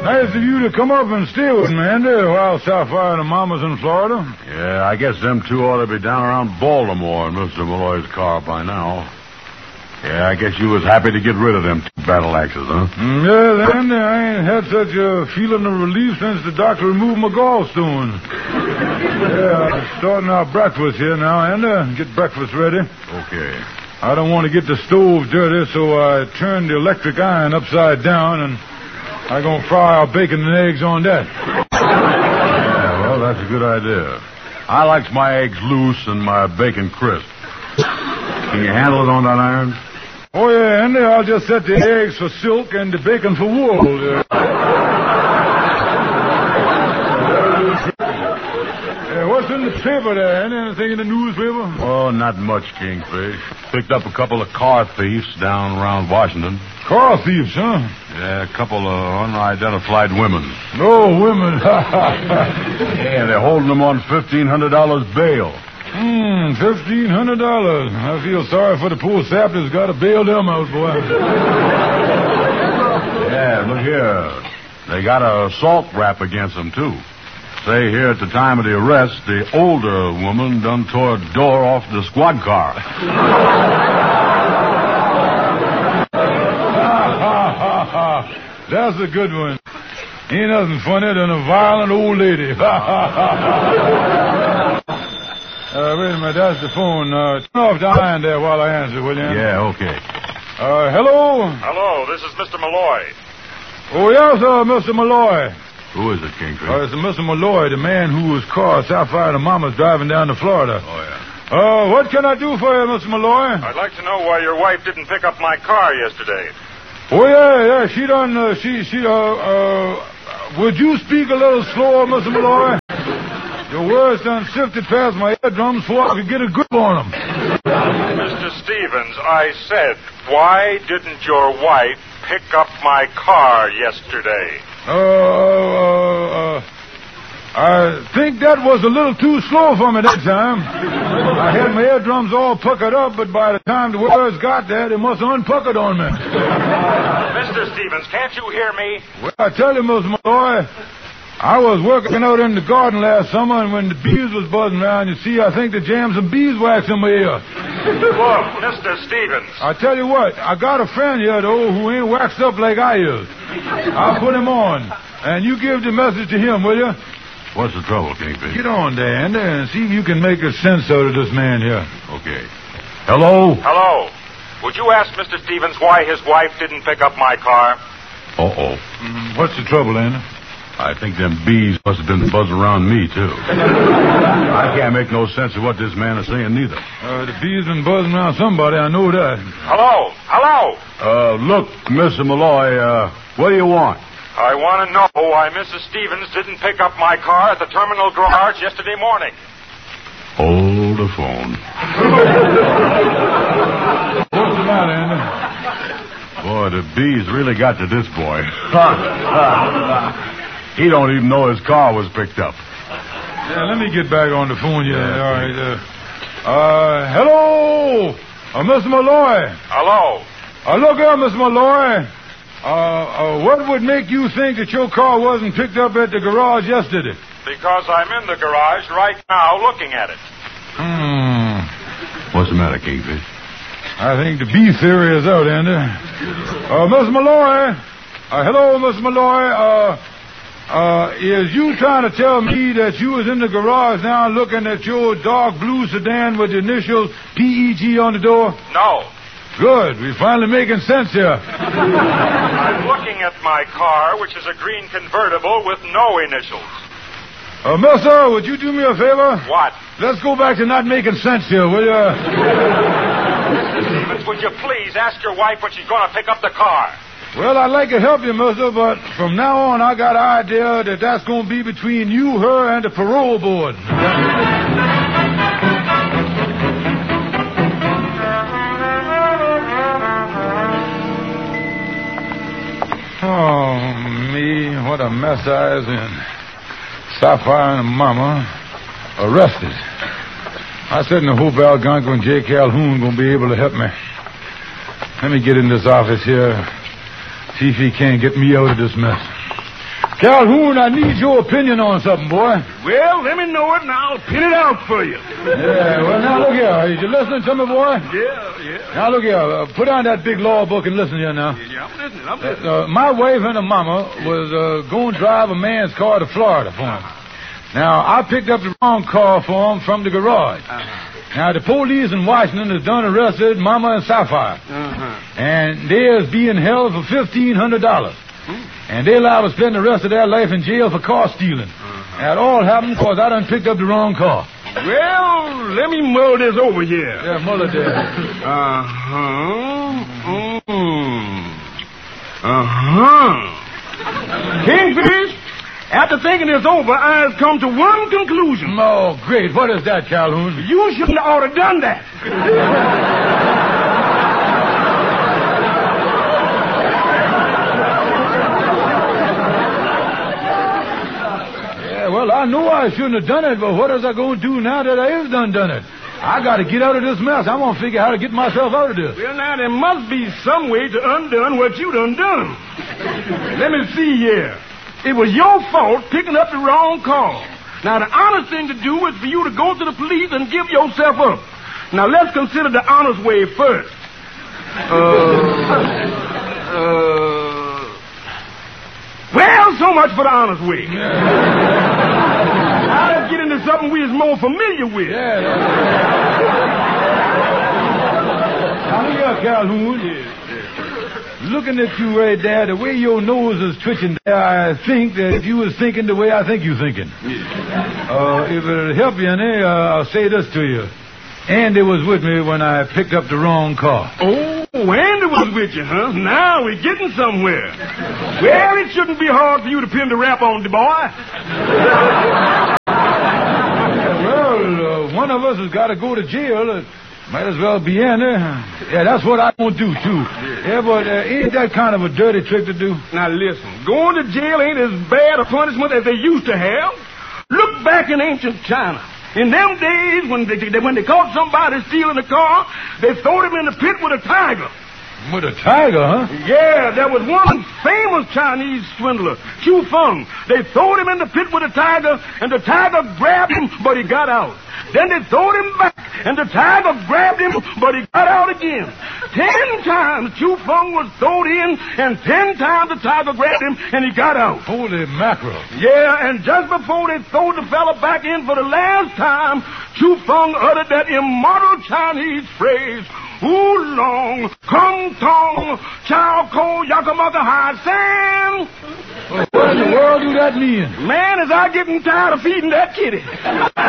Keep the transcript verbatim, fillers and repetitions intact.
Nice of you to come up and stay with me, Andy, while Sapphire and the Mama's in Florida. Yeah, I guess them two ought to be down around Baltimore in Mister Malloy's car by now. Yeah, I guess you was happy to get rid of them two battle axes, huh? Mm, yes, Andy, I ain't had such a feeling of relief since the doctor removed my gallstone. Yeah, I'm starting our breakfast here now, Andy. Get breakfast ready. Okay. I don't want to get the stove dirty, so I turned the electric iron upside down, and I'm going to fry our bacon and eggs on that. Yeah, well, that's a good idea. I likes my eggs loose and my bacon crisp. Can you handle it on that iron? Oh, yeah, Andy, I'll just set the eggs for silk and the bacon for wool. Uh, uh, what's in the paper there, Andy? Anything in the newspaper? Oh, not much, Kingfish. Picked up a couple of car thieves down around Washington. Car thieves, huh? Yeah, a couple of unidentified women. No, women. Yeah, they're holding them on fifteen hundred dollars bail. Hmm, fifteen hundred dollars. I feel sorry for the poor sap that's got to bail them out, boy. Yeah, look here. They got a assault rap against them, too. Say here at the time of the arrest, the older woman done tore a door off the squad car. That's a good one. Ain't nothing funnier than a violent old lady. Uh, wait a minute, that's the phone. Uh, turn off the iron there while I answer, will you? Yeah, okay. Uh, hello? Hello, this is Mister Malloy. Oh, yes, uh, Mister Malloy. Who is it, Kingfish? Uh, it's Mister Malloy, the man whose car Sapphire and Mama's driving down to Florida. Oh, yeah. Uh, what can I do for you, Mister Malloy? I'd like to know why your wife didn't pick up my car yesterday. Oh, yeah, yeah, she done, uh, she, she, uh, uh, would you speak a little slower, Mister Malloy? Your words done sifted past my eardrums before I could get a grip on them. Mister Stevens, I said, why didn't your wife pick up my car yesterday? Uh, uh, uh, I think that was a little too slow for me that time. I had my eardrums all puckered up, but by the time the words got there, they must have unpuckered on me. Mister Stevens, can't you hear me? Well, I tell you, Mister Malloy, I was working out in the garden last summer, and when the bees was buzzing around, you see, I think they jammed some beeswax in my ear. Look, Mister Stevens. I tell you what, I got a friend here, though, who ain't waxed up like I is. I'll put him on, and you give the message to him, will you? What's the trouble, Kingfish? Get on there, Andy, and see if you can make a sense out of this man here. Okay. Hello? Hello. Would you ask Mister Stevens why his wife didn't pick up my car? Uh-oh. Mm, what's the trouble, Andy? I think them bees must have been buzzing around me, too. I can't make no sense of what this man is saying, neither. Uh, the bees been buzzing around somebody, I know that. Hello. Hello. Uh, look, Mister Malloy, uh, what do you want? I want to know why Missus Stevens didn't pick up my car at the terminal garage yesterday morning. Hold the phone. What's the matter, Andy? Boy, the bees really got to this boy. He don't even know his car was picked up. Yeah, let me get back on the phone here. Yeah, All right. Uh, uh, hello, uh, Mister Malloy. Hello. Uh, look here, Mister Malloy. Uh, uh, what would make you think that your car wasn't picked up at the garage yesterday? Because I'm in the garage right now looking at it. Hmm. What's the matter, Kingfish? I think the bee theory is out, Andy. Uh, Mister Malloy. Uh, hello, Mister Malloy. Uh, uh, is you trying to tell me that you was in the garage now looking at your dark blue sedan with the initials P E G on the door? No. Good. We're finally making sense here. I'm looking at my car, which is a green convertible with no initials. Uh, mister, would you do me a favor? What? Let's go back to not making sense here, will you? Mister Stevens, would you please ask your wife when she's going to pick up the car? Well, I'd like to help you, mister, but from now on, I got an idea that that's going to be between you, her, and the parole board. Oh, me, what a mess I was in. Sapphire and Mama arrested. I certainly hope Algonquin and J. Calhoun going to be able to help me. Let me get in this office here, see if he can't get me out of this mess. Calhoun, I need your opinion on something, boy. Well, let me know it, and I'll pin it out for you. Yeah, well, now look here. Are you listening to me, boy? Yeah, yeah. Now look here. Uh, put on that big law book and listen here now. Yeah, I'm listening, I'm listening. Uh, my wife and her mama was uh, going to drive a man's car to Florida for him. Now, I picked up the wrong car for him from the garage. Uh-huh. Now, the police in Washington has done arrested Mama and Sapphire. Uh-huh. And they is being held for fifteen hundred dollars. And they allowed to spend the rest of their life in jail for car stealing. Uh-huh. That all happened because I done picked up the wrong car. Well, let me mull this over here. Yeah, mull it there. Uh-huh. Mm. Uh-huh. Kingfish, after thinking this over, I've come to one conclusion. Oh, great. What is that, Calhoun? You shouldn't have ought to done that. Well, I know I shouldn't have done it, but what is I going to do now that I have done done it? I got to get out of this mess. I'm going to figure how to get myself out of this. Well, now, there must be some way to undone what you done done. Let me see here. It was your fault picking up the wrong car. Now, the honest thing to do is for you to go to the police and give yourself up. Now, let's consider the honest way first. Uh, uh, well, so much for the honest way. Now let's get into something we is more familiar with. Yeah. Now, look here, Calhoun. Yeah. Looking at you right there, the way your nose is twitching there, I think that if you was thinking the way I think you're thinking. Yeah. Uh, if it'll help you any, uh, I'll say this to you. Andy was with me when I picked up the wrong car. Oh, Andy was with you, huh? Now we're getting somewhere. Well, it shouldn't be hard for you to pin the rap on the boy. Well, uh, one of us has got to go to jail. It might as well be Andy. Yeah, that's what I want to do, too. Yeah, but uh, ain't that kind of a dirty trick to do? Now, listen. Going to jail ain't as bad a punishment as they used to have. Look back in ancient China. In them days, when they, when they caught somebody stealing a car, they threw him in the pit with a tiger. With a tiger, huh? Yeah, there was one famous Chinese swindler, Chu Feng. They threw him in the pit with a tiger, and the tiger grabbed him, but he got out. Then they threw him back, and the tiger grabbed him, but he got out again. Ten times Chu Feng was thrown in, and ten times the tiger grabbed him, and he got out. Holy mackerel. Yeah, and just before they threw the fella back in for the last time, Chu Feng uttered that immortal Chinese phrase, Oolong, Kung Tong, Chow Ko, Yakamaka Hai San. Well, what in the world do that mean? Man, is I getting tired of feeding that kitty.